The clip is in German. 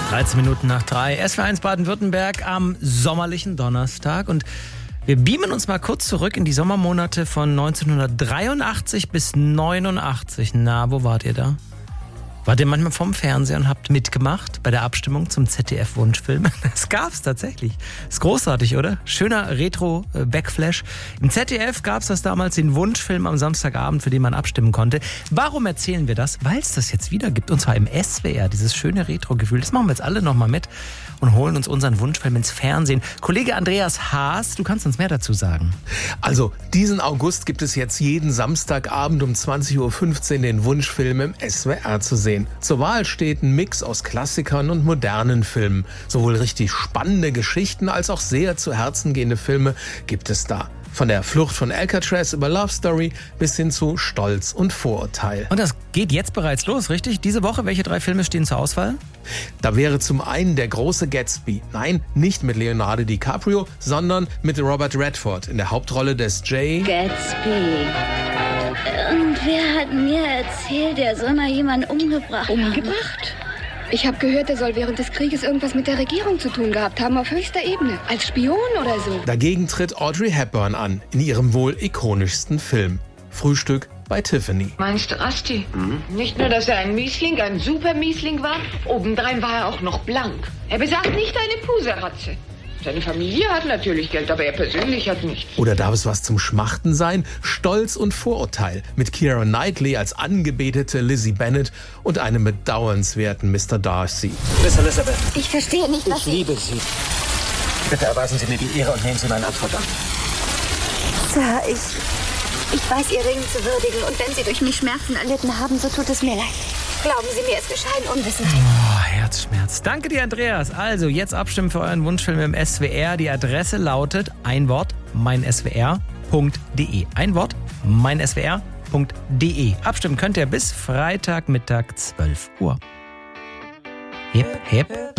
13:03, SWR1 Baden-Württemberg am sommerlichen Donnerstag. Und wir beamen uns mal kurz zurück in die Sommermonate von 1983 bis 89. Na, wo wart ihr da? Wart ihr manchmal vorm Fernseher und habt mitgemacht bei der Abstimmung zum ZDF-Wunschfilm? Das gab's tatsächlich. Ist großartig, oder? Schöner Retro-Backflash. Im ZDF gab's das damals, den Wunschfilm am Samstagabend, für den man abstimmen konnte. Warum erzählen wir das? Weil es das jetzt wieder gibt. Und zwar im SWR, dieses schöne Retro-Gefühl. Das machen wir jetzt alle nochmal mit und holen uns unseren Wunschfilm ins Fernsehen. Kollege Andreas Haas, du kannst uns mehr dazu sagen. Also, diesen August gibt es jetzt jeden Samstagabend um 20:15 Uhr den Wunschfilm im SWR zu sehen. Zur Wahl steht ein Mix aus Klassikern und modernen Filmen. Sowohl richtig spannende Geschichten als auch sehr zu Herzen gehende Filme gibt es da. Von der Flucht von Alcatraz über Love Story bis hin zu Stolz und Vorurteil. Und das geht jetzt bereits los, richtig? Diese Woche, welche 3 Filme stehen zur Auswahl? Da wäre zum einen Der große Gatsby. Nein, nicht mit Leonardo DiCaprio, sondern mit Robert Redford in der Hauptrolle des Gatsby. Und wer hat mir erzählt, er soll mal jemanden umgebracht haben? Umgebracht? Ich habe gehört, er soll während des Krieges irgendwas mit der Regierung zu tun gehabt haben, auf höchster Ebene. Als Spion oder so. Dagegen tritt Audrey Hepburn an, in ihrem wohl ikonischsten Film. Frühstück bei Tiffany. Meinst du Asti? Nicht nur, dass er ein Miesling, ein super Miesling war, obendrein war er auch noch blank. Er besaß nicht eine Puseratze. Seine Familie hat natürlich Geld, aber er persönlich hat nichts. Oder darf es was zum Schmachten sein? Stolz und Vorurteil mit Keira Knightley als angebetete Lizzie Bennet und einem bedauernswerten Mr. Darcy. Miss Elizabeth, Ich verstehe nicht, was ich liebe Sie. Bitte erweisen Sie mir die Ehre und nehmen Sie meine Antwort an. Sir, ich weiß, Ihr Ring zu würdigen. Und wenn Sie durch mich Schmerzen erlitten haben, so tut es mir leid. Glauben Sie mir, es geschah in Unwissenheit. Oh, Herzschmerz. Danke dir, Andreas. Also, jetzt abstimmen für euren Wunschfilm im SWR. Die Adresse lautet, ein Wort, meinswr.de. Ein Wort, meinswr.de. Abstimmen könnt ihr bis Freitagmittag 12 Uhr. Hip, hip.